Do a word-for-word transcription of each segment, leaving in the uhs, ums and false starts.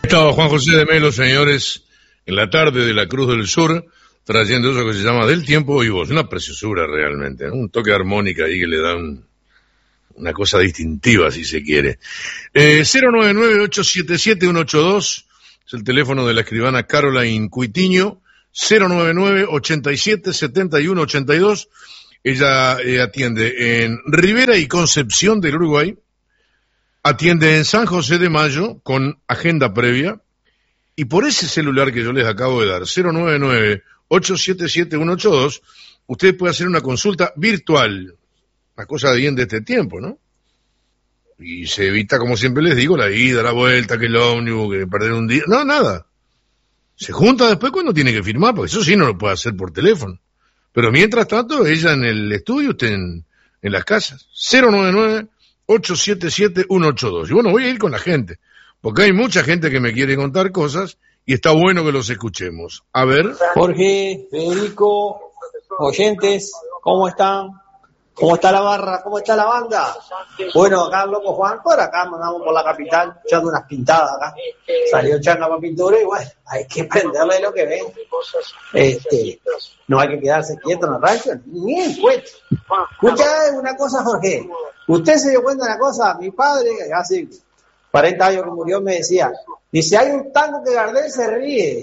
Estaba Juan José de Melo, señores, en la tarde de la Cruz del Sur, trayendo eso que se llama Del Tiempo y Voz. Una preciosura realmente, ¿no? Un toque de armónica ahí que le da un, una cosa distintiva, si se quiere. Eh, cero nueve nueve, ocho siete siete, uno ocho dos es el teléfono de la escribana Caroline Cuitiño. Cero nueve nueve, ochenta y siete, setenta y uno, ochenta y dos. Ella eh, atiende en Rivera y Concepción del Uruguay. Atiende en San José de Mayo con agenda previa y por ese celular que yo les acabo de dar, cero nueve nueve, ocho siete siete, uno ocho dos, usted puede hacer una consulta virtual, una cosa bien de este tiempo, ¿no? Y se evita, como siempre les digo, la ida, la vuelta, que el ómnibus, que perder un día, no, nada. Se junta después cuando tiene que firmar, porque eso sí no lo puede hacer por teléfono. Pero mientras tanto, ella en el estudio, usted en, en las casas, cero nueve nueve, ocho siete siete, uno ocho dos. Y bueno, voy a ir con la gente, porque hay mucha gente que me quiere contar cosas y está bueno que los escuchemos. A ver. Jorge, Federico, oyentes, ¿cómo están? ¿Cómo está la barra? ¿Cómo está la banda? Bueno, acá loco Juan, por acá andamos por la capital, echando unas pintadas acá. Salió Changa para pintura y bueno, hay que prenderle lo que ven. Este, no hay que quedarse quieto en el rancho, ni en cuenta. Escucha una cosa, Jorge. Usted se dio cuenta de una cosa, mi padre, hace cuarenta años que murió, me decía, dice, hay un tango que Gardel se ríe.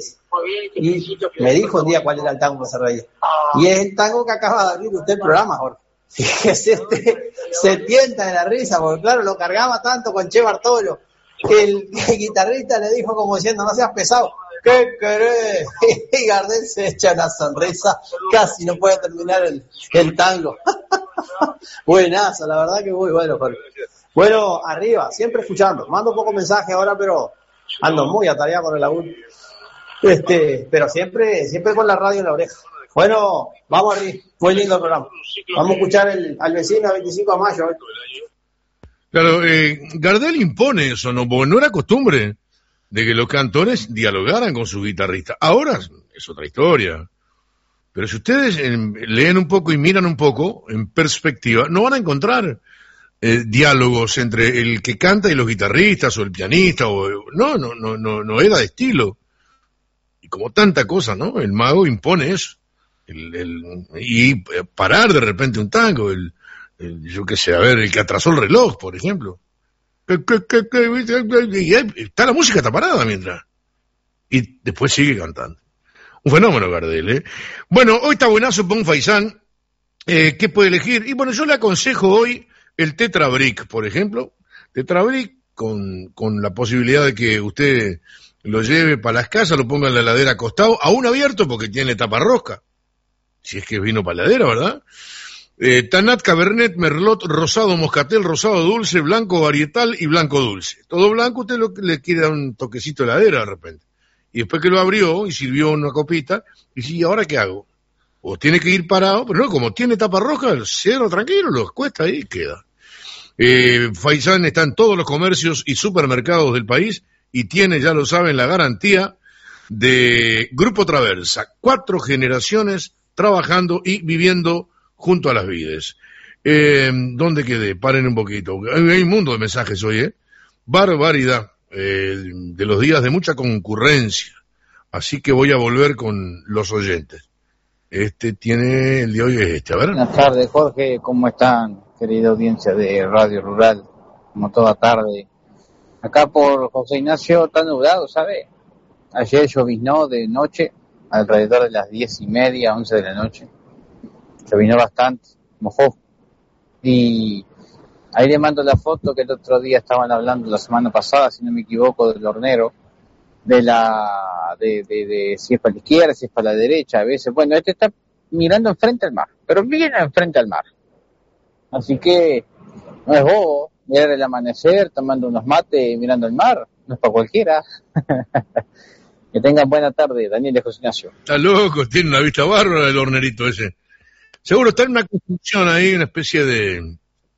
Y me dijo un día cuál era el tango que se reía. Y es el tango que acaba de abrir usted el programa, Jorge. Fíjese, este, se tienta de la risa, porque claro, lo cargaba tanto con Che Bartolo, que el, el guitarrista le dijo como diciendo, no seas pesado, ¿qué querés? Y Gardel se echa una sonrisa, casi no puede terminar el, el tango. Buenazo, la verdad que muy bueno, Jorge. Bueno, arriba, siempre escuchando, mando poco mensaje ahora, pero ando muy atareado con el laburo. Este, pero siempre, siempre con la radio en la oreja. Bueno, vamos arriba, muy lindo el programa. Vamos a escuchar el, al vecino a veinticinco de mayo. ¿eh? Claro, eh, Gardel impone eso, ¿no? Porque no era costumbre de que los cantores dialogaran con su guitarrista. Ahora es otra historia. Pero si ustedes eh, leen un poco y miran un poco en perspectiva, no van a encontrar eh, diálogos entre el que canta y los guitarristas o el pianista. o No, no, no, no, no era de estilo. Y como tanta cosa, ¿no? El mago impone eso. El, el, y parar de repente un tango, el, el, yo qué sé, a ver, el que atrasó el reloj, por ejemplo. Y está la música, está parada mientras. Y después sigue cantando. Un fenómeno, Gardel, ¿eh? Bueno, hoy está buenazo para un faisán. Eh, ¿Qué puede elegir? Y bueno, yo le aconsejo hoy el Tetra Brick, por ejemplo. Tetra Brick con, con la posibilidad de que usted lo lleve para las casas, lo ponga en la heladera acostado, aún abierto porque tiene taparrosca. Si es que es vino paladera, ¿verdad? Eh, Tanat, Cabernet, Merlot, Rosado, Moscatel, Rosado Dulce, Blanco Varietal y Blanco Dulce. Todo blanco, usted lo, le quiere dar un toquecito de heladera de repente. Y después que lo abrió y sirvió una copita, y sí, ¿y ahora qué hago? O tiene que ir parado, pero no, como tiene tapa roja, cierra tranquilo, lo cuesta ahí y queda. Eh, Faisán está en todos los comercios y supermercados del país y tiene, ya lo saben, la garantía de Grupo Traversa. Cuatro generaciones trabajando y viviendo junto a las vides. Eh, ¿Dónde quedé? Paren un poquito. Hay, hay un mundo de mensajes hoy, ¿eh? Barbaridad. Eh, de los días de mucha concurrencia. Así que voy a volver con los oyentes. Este tiene, el de hoy es este, a ver. Buenas tardes, Jorge. ¿Cómo están, querida audiencia de Radio Rural? Como toda tarde. Acá por José Ignacio está nublado, ¿sabe? Ayer lloviznó de noche, alrededor de las diez y media, once de la noche. Lloviznó bastante, mojó. Y ahí le mando la foto que el otro día estaban hablando, la semana pasada, si no me equivoco, del hornero, de la, de, de, de si es para la izquierda, si es para la derecha, a veces. Bueno, este está mirando enfrente al mar, pero bien enfrente al mar. Así que no es bobo, mirar el amanecer, tomando unos mates, mirando el mar, no es para cualquiera. Que tengan buena tarde, Daniel de José Ignacio. Está loco, tiene una vista bárbara el hornerito ese. Seguro está en una construcción ahí, una especie de,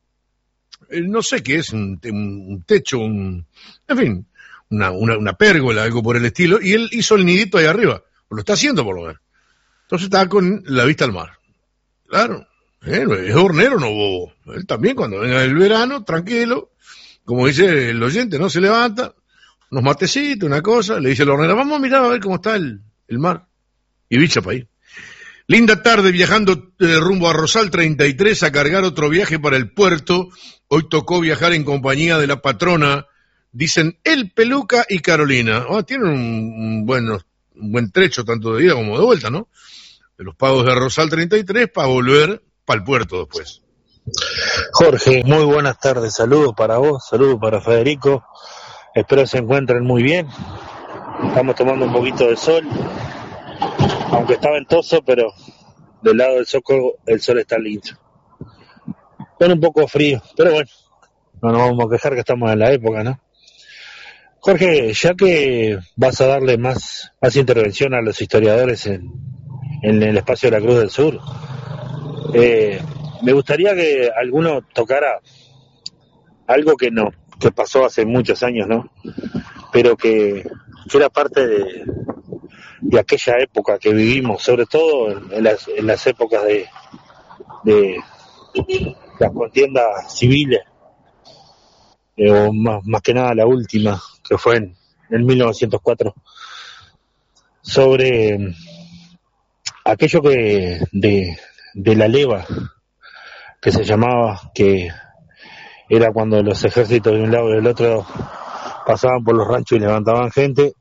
no sé qué es, un, un techo, un, en fin, una, una, una pérgola, algo por el estilo, y él hizo el nidito ahí arriba, o lo está haciendo por lo menos. Entonces está con la vista al mar. Claro, ¿eh? Es hornero, no bobo. Él también cuando venga el verano, tranquilo, como dice el oyente, no se levanta, unos matecitos, una cosa, le dice a la hornera, vamos a mirar a ver cómo está el, el mar. Y bicha para ahí. Linda tarde viajando eh, rumbo a Rosal treinta y tres a cargar otro viaje para el puerto. Hoy tocó viajar en compañía de la patrona, dicen El Peluca y Carolina. Ah, tienen un, un, buen, un buen trecho tanto de ida como de vuelta, ¿no? De los pagos de Rosal treinta y tres para volver para el puerto después. Jorge, muy buenas tardes, saludos para vos, saludos para Federico, espero se encuentren muy bien. Estamos tomando un poquito de sol, aunque está ventoso, pero del lado del Soco el sol está lindo. Con un poco frío, pero bueno, no nos vamos a quejar que estamos en la época, ¿no? Jorge, ya que vas a darle más, más intervención a los historiadores en, en el espacio de la Cruz del Sur, eh, me gustaría que alguno tocara algo que no, que pasó hace muchos años, ¿no? Pero que, que era parte de, de aquella época que vivimos, sobre todo en, en, las, en las épocas de, de las contiendas civiles, eh, o más, más que nada la última, que fue en, en mil novecientos cuatro, sobre eh, aquello que de, de la leva, que se llamaba, que era cuando los ejércitos de un lado y del otro pasaban por los ranchos y levantaban gente,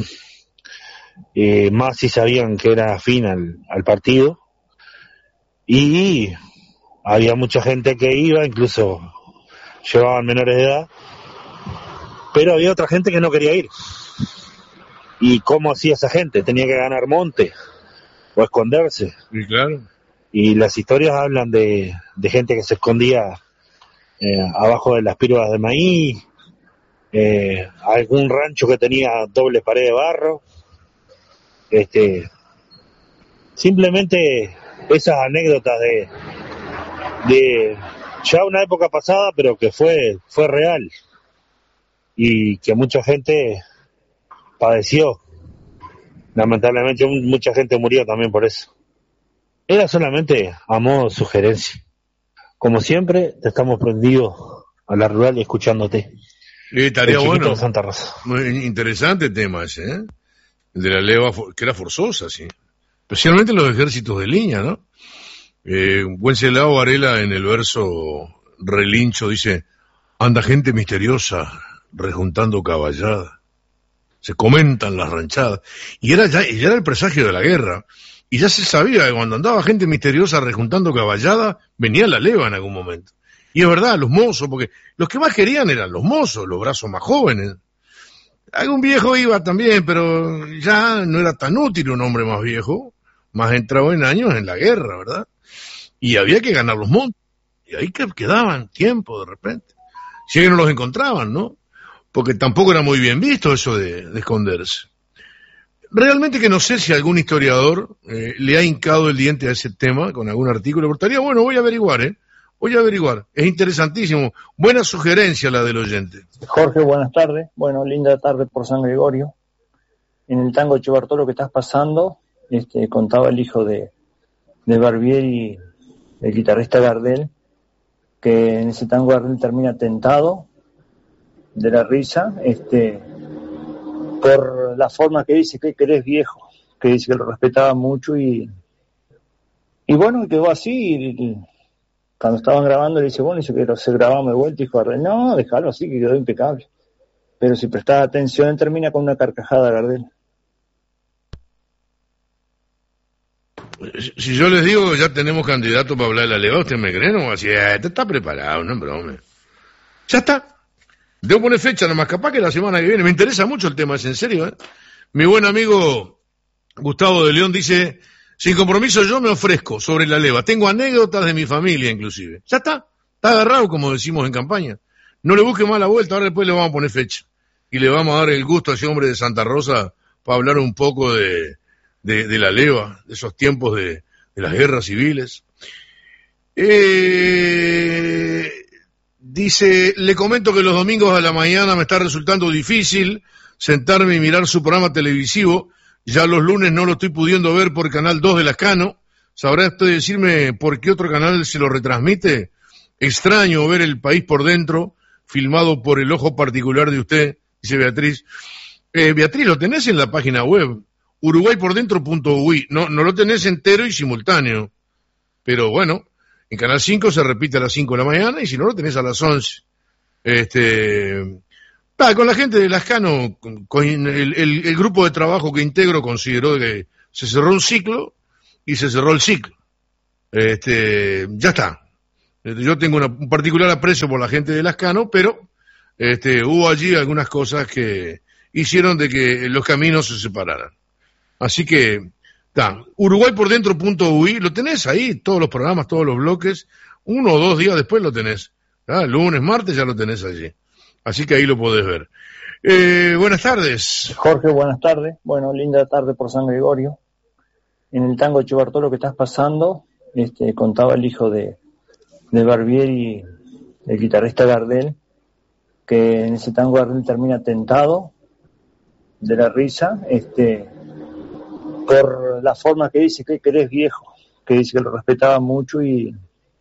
eh, más si sabían que era afín al, al partido, y había mucha gente que iba, incluso llevaban menores de edad, pero había otra gente que no quería ir. ¿Y cómo hacía esa gente? Tenía que ganar monte o esconderse. Sí, claro. Y las historias hablan de, de gente que se escondía eh, abajo de las pirbas de maíz, eh, algún rancho que tenía doble pared de barro. Este, simplemente esas anécdotas de, de ya una época pasada, pero que fue, fue real y que mucha gente padeció. Lamentablemente mucha gente murió también por eso. Era solamente a modo de sugerencia. Como siempre, te estamos prendidos a la rural y escuchándote. Eh, estaría bueno. De Santa Rosa. Muy interesante tema ese, ¿eh? El de la leva, que era forzosa, sí. Especialmente los ejércitos de línea, ¿no? Eh, Wenceslao Varela en el verso relincho dice, anda gente misteriosa rejuntando caballada. Se comentan las ranchadas. Y era ya, ya era el presagio de la guerra. Y ya se sabía que cuando andaba gente misteriosa rejuntando caballada, venía la leva en algún momento. Y es verdad, los mozos, porque los que más querían eran los mozos, los brazos más jóvenes. Algún viejo iba también, pero ya no era tan útil un hombre más viejo, más entrado en años en la guerra, ¿verdad? Y había que ganar los montes. Y ahí que quedaban tiempo de repente. Si ellos no los encontraban, ¿no? Porque tampoco era muy bien visto eso de, de esconderse. Realmente que no sé si algún historiador eh, le ha hincado el diente a ese tema con algún artículo. Pero estaría bueno, voy a averiguar, ¿eh? Voy a averiguar. Es interesantísimo. Buena sugerencia la del oyente. Jorge, buenas tardes. Bueno, linda tarde por San Gregorio. En el tango Che Bartolo que estás pasando, este, contaba el hijo de, de Barbieri, el guitarrista Gardel, que en ese tango Gardel termina tentado de la risa, este, por la forma que dice que eres viejo, que dice que lo respetaba mucho y y bueno, quedó así y, y cuando estaban grabando le dice, bueno, dice que se grababa de vuelta y dijo, no, déjalo así que quedó impecable. Pero si prestaba atención él termina con una carcajada Gardel. Si yo les digo que ya tenemos candidato para hablar de la leva, ¿usted me creen? O así, eh, este está preparado, no es broma. Ya está. Debo poner fecha nomás, capaz que la semana que viene. Me interesa mucho el tema, es en serio, ¿eh? Mi buen amigo Gustavo de León dice, sin compromiso yo me ofrezco sobre la leva. Tengo anécdotas de mi familia, inclusive. Ya está. Está agarrado, como decimos en campaña. No le busque más la vuelta, ahora después le vamos a poner fecha. Y le vamos a dar el gusto a ese hombre de Santa Rosa para hablar un poco de, de, de la leva, de esos tiempos de, de las guerras civiles. Eh... Dice, le comento que los domingos a la mañana me está resultando difícil sentarme y mirar su programa televisivo. Ya los lunes no lo estoy pudiendo ver por Canal dos de Lascano. ¿Sabrá usted decirme por qué otro canal se lo retransmite? Extraño ver el país por dentro, filmado por el ojo particular de usted, dice Beatriz. Eh, Beatriz, lo tenés en la página web, uruguay por dentro punto u i. No, no lo tenés entero y simultáneo. Pero bueno, en Canal cinco se repite a las cinco de la mañana y si no lo tenés a las once. Este, ah, con la gente de Lascano, con, con el, el, el grupo de trabajo que integro consideró que se cerró un ciclo y se cerró el ciclo. Este, ya está. Yo tengo una, un particular aprecio por la gente de Lascano, pero este, hubo allí algunas cosas que hicieron de que los caminos se separaran. Así que, está, uruguay por dentro punto u i, lo tenés ahí, todos los programas, todos los bloques, uno o dos días después lo tenés. ¿Ah? Lunes, martes ya lo tenés allí. Así que ahí lo podés ver. Eh, buenas tardes. Jorge, buenas tardes. Bueno, linda tarde por San Gregorio. En el tango Chibartolo que estás pasando, este, contaba el hijo de, de Barbieri, el guitarrista Gardel, que en ese tango Gardel termina tentado de la risa, este, por la forma que dice que eres viejo, que dice que lo respetaba mucho y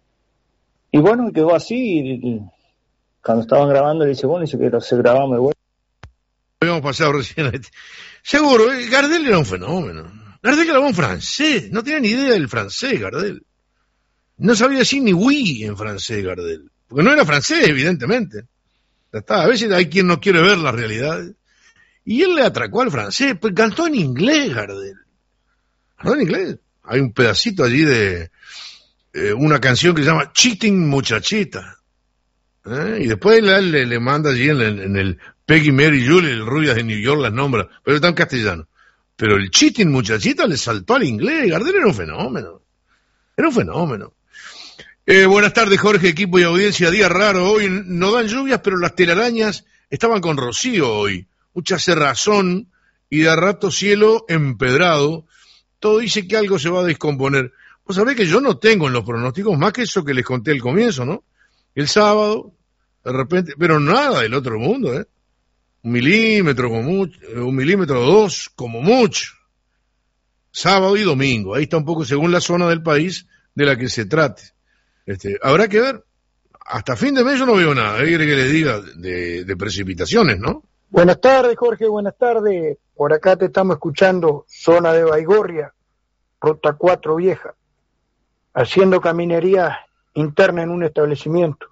y bueno, quedó así y, y cuando estaban grabando le dice, bueno, dice que se grababa muy bueno. Habíamos pasado recién a este. Seguro, eh, Gardel era un fenómeno. Gardel era un francés, no tenía ni idea del francés, Gardel. No sabía decir ni oui en francés, Gardel. Porque no era francés, evidentemente. Ya está. A veces hay quien no quiere ver la realidad. Y él le atracó al francés, pues cantó en inglés, Gardel. Cantó en inglés. Hay un pedacito allí de eh, una canción que se llama Cheating Muchachita. ¿Eh? Y después él le, le manda allí en el, en el Peggy Mary Julie, el Rubias de New York, las nombra, pero está en castellano. Pero el Cheating Muchachita le saltó al inglés. Gardel era un fenómeno. Era un fenómeno. Eh, buenas tardes, Jorge, equipo y audiencia. Día raro hoy. No dan lluvias, pero las telarañas estaban con rocío hoy. Mucha cerrazón y de a rato cielo empedrado. Todo dice que algo se va a descomponer. Vos sabés que yo no tengo en los pronósticos más que eso que les conté al comienzo, ¿no? El sábado, de repente, pero nada del otro mundo, ¿eh? Un milímetro como mucho, un milímetro o dos como mucho. Sábado y domingo, ahí está un poco según la zona del país de la que se trate. Este, habrá que ver. Hasta fin de mes yo no veo nada, ¿eh? Quiere que le diga de, de precipitaciones, ¿no? Buenas tardes, Jorge, buenas tardes. Por acá te estamos escuchando, zona de Baigorria, ruta cuatro vieja, haciendo caminería interna en un establecimiento.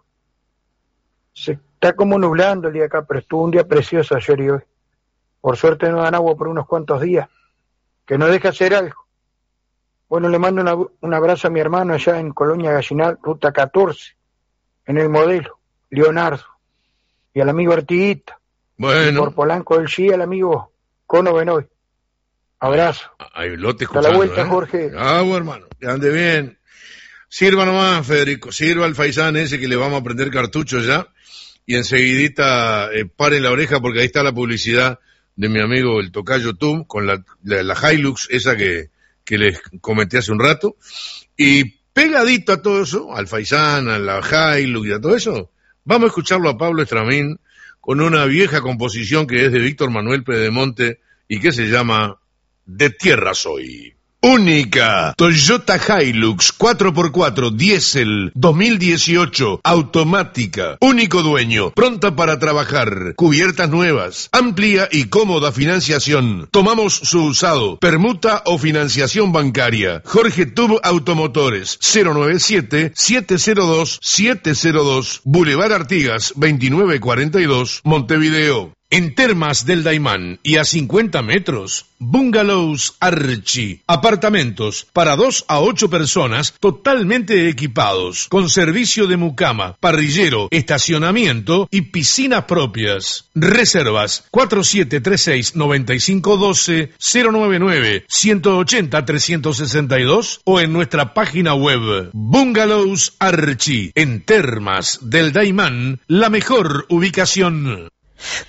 Se está como nublando el día acá, pero estuvo un día precioso ayer y hoy. Por suerte no dan agua por unos cuantos días, que no deja hacer algo. Bueno, le mando una, un abrazo a mi hermano allá en Colonia Gallinal, ruta catorce, en el Modelo, Leonardo, y al amigo Artiguita. Bueno. Y por Polanco del G, al amigo Cono Benoy. Abrazo. Ahí lo te escuchando. Hasta la vuelta, ¿eh? Jorge. Ah, bueno, hermano, que ande bien. Sirva nomás, Federico, sirva al faisán ese que le vamos a prender cartucho ya, y enseguidita eh, paren la oreja porque ahí está la publicidad de mi amigo el Tocayo Tum, con la, la, la Hilux, esa que, que les comenté hace un rato, y pegadito a todo eso, al faisán, a la Hilux y a todo eso, vamos a escucharlo a Pablo Estramín con una vieja composición que es de Víctor Manuel Pedemonte y que se llama De Tierra Soy. Única Toyota Hilux cuatro por cuatro diésel dos mil dieciocho, automática, único dueño, pronta para trabajar, cubiertas nuevas, amplia y cómoda financiación. Tomamos su usado, permuta o financiación bancaria. Jorge Tub Automotores, cero nueve siete, siete cero dos, siete cero dos, Boulevard Artigas, veintinueve cuarenta y dos, Montevideo. En Termas del Daimán y a cincuenta metros, Bungalows Archie, apartamentos para dos a ocho personas totalmente equipados, con servicio de mucama, parrillero, estacionamiento y piscinas propias. Reservas cuatro siete tres seis, nueve cinco uno dos, cero nueve nueve, uno ocho cero, tres seis dos o en nuestra página web. Bungalows Archie, en Termas del Daimán, la mejor ubicación.